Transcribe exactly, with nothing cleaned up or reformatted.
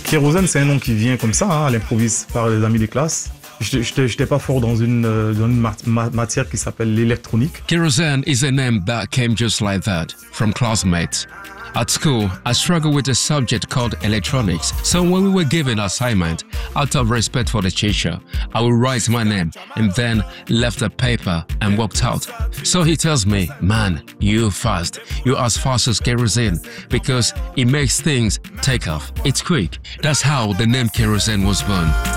Kérosène, c'est un nom qui vient comme ça, hein, à l'improviste par les amis de classe. Je n'étais pas fort dans une, euh, dans une mat ma matière qui s'appelle l'électronique. Kerosene is a name that came just like that, from classmates. At school, I struggled with a subject called electronics, so when we were given assignment, out of respect for the teacher, I would write my name and then left the paper and walked out. So he tells me, man, you fast, you're as fast as kerosene, because it makes things take off. It's quick. That's how the name Kerosene was born.